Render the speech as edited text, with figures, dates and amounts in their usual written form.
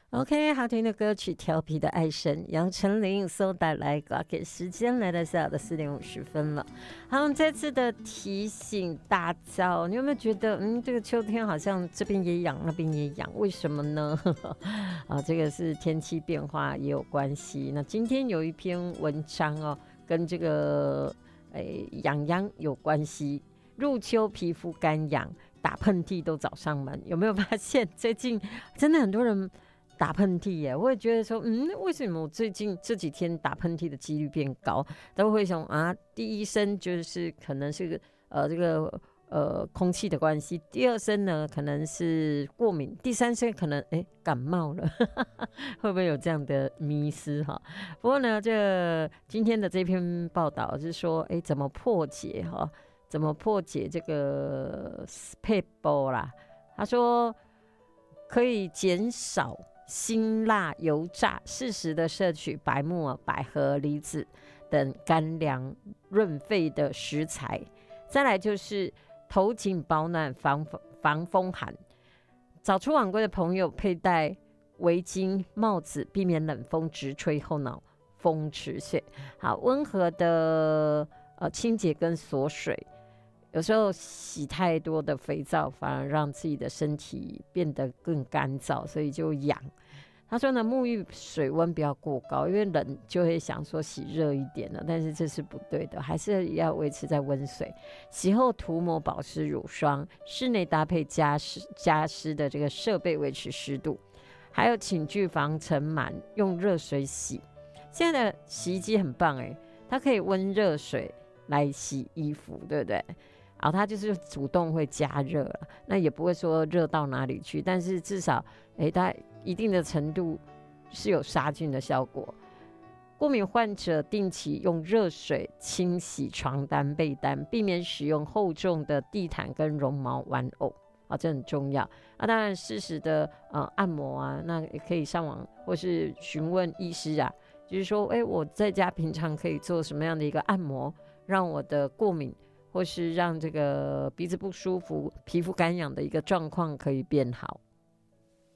OK， 好听的歌曲，调皮的爱神杨丞琳所带来的。给时间来到下午的4:50了。好，再次的提醒大家，你有没有觉得，这个秋天好像这边也痒，那边也痒，为什么呢？啊，这个是天气变化也有关系。那今天有一篇文章哦，跟这个痒痒有关系。入秋皮肤干痒，打喷嚏都找上门，有没有发现最近真的很多人打喷嚏耶？我也觉得说，为什么我最近这几天打喷嚏的几率变高？都会想啊，第一声就是可能是这个空气的关系，第二声呢可能是过敏，第三声可能感冒了，会不会有这样的迷思哈？不过呢，这今天的这篇报道是说，怎么破解哈？怎么破解这个配波啦？他说可以减少辛辣油炸，适时的摄取白木耳、百合、梨子等干凉润肺的食材。再来就是头颈保暖、防风寒。早出晚归的朋友佩戴围巾、帽子，避免冷风直吹后脑风池穴。好，温和的清洁跟锁水。有时候洗太多的肥皂反而让自己的身体变得更干燥，所以就痒。他说呢，沐浴水温不要过高，因为冷就会想说洗热一点了，但是这是不对的，还是要维持在温水。洗后涂抹保湿乳霜，室内搭配加湿的这个设备维持湿度。还有寝具防尘螨，用热水洗。现在的洗衣机很棒它可以温热水来洗衣服，对不对？然后它就是主动会加热了，那也不会说热到哪里去，但是至少它一定的程度是有杀菌的效果。过敏患者定期用热水清洗床单被单，避免使用厚重的地毯跟绒毛玩偶这很重要。当然适时的按摩那也可以上网或是询问医师就是说我在家平常可以做什么样的一个按摩，让我的过敏或是让这个鼻子不舒服、皮肤干痒的一个状况可以变好。